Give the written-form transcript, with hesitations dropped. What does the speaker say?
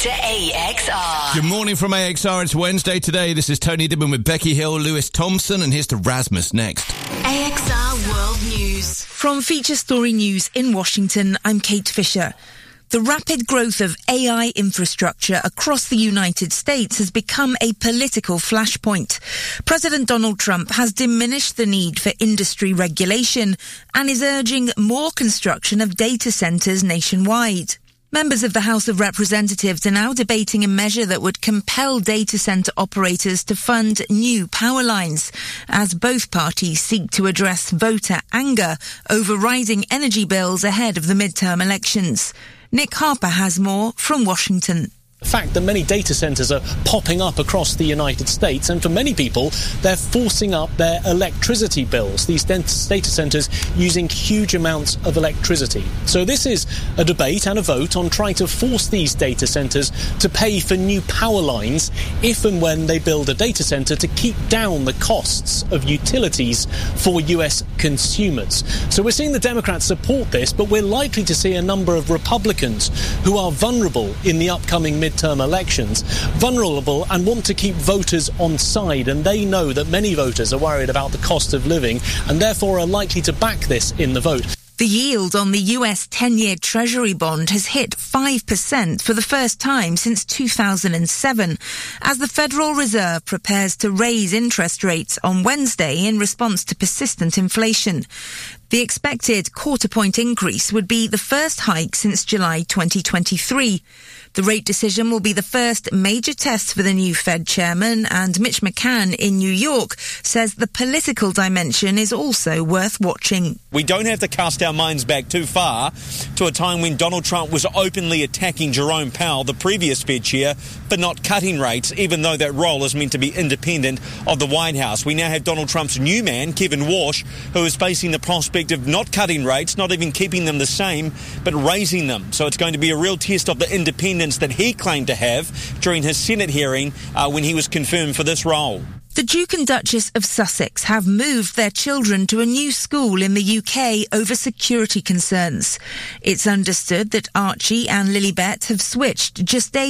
To AXR. Good morning from AXR. It's Wednesday today. This is Tony Dibben with Becky Hill, Lewis Thompson, and here's to Rasmus next. AXR World News. From Feature Story News in Washington, I'm Kate Fisher. The rapid growth of AI infrastructure across the United States has become a political flashpoint. President Donald Trump has diminished the need for industry regulation and is urging more construction of data centers nationwide. Members of the House of Representatives are now debating a measure that would compel data center operators to fund new power lines, as both parties seek to address voter anger over rising energy bills ahead of the midterm elections. Nick Harper has more from Washington. The fact that many data centres are popping up across the United States, and for many people, they're forcing up their electricity bills. These data centres using huge amounts of electricity. So this is a debate and a vote on trying to force these data centres to pay for new power lines if and when they build a data centre to keep down the costs of utilities for US consumers. So we're seeing the Democrats support this, but we're likely to see a number of Republicans who are vulnerable in the upcoming midterm elections, vulnerable and want to keep voters on side, and they know that many voters are worried about the cost of living and therefore are likely to back this in the vote. The yield on the US 10-year Treasury bond has hit 5% for the first time since 2007, as the Federal Reserve prepares to raise interest rates on Wednesday in response to persistent inflation. The expected quarter-point increase would be the first hike since July 2023. The rate decision will be the first major test for the new Fed chairman, and Mitch McCann in New York says the political dimension is also worth watching. We don't have to cast our minds back too far to a time when Donald Trump was openly attacking Jerome Powell, the previous Fed chair, for not cutting rates, even though that role is meant to be independent of the White House. We now have Donald Trump's new man, Kevin Warsh, who is facing the prospect of not cutting rates, not even keeping them the same, but raising them. So it's going to be a real test of the independence that he claimed to have during his Senate hearing when he was confirmed for this role. The Duke and Duchess of Sussex have moved their children to a new school in the UK over security concerns. It's understood that Archie and Lilibet have switched just days